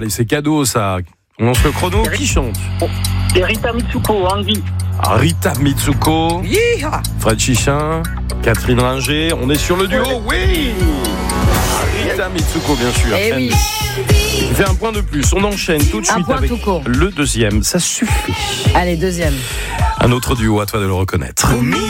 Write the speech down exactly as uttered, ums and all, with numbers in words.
allez, c'est cadeau ça. On lance le chrono. Eri- Qui chante? C'est Rita Mitsuko, Andy. Ah, Rita Mitsuko, Yeeha. Fred Chichin, Catherine Ringer. On est sur le duo, oui. Rita Mitsuko, bien sûr. Eh oui. Il fait un point de plus. On enchaîne tout de Un suite point avec tout court. le deuxième. Ça suffit. Allez, deuxième. Un autre duo, à toi de le reconnaître.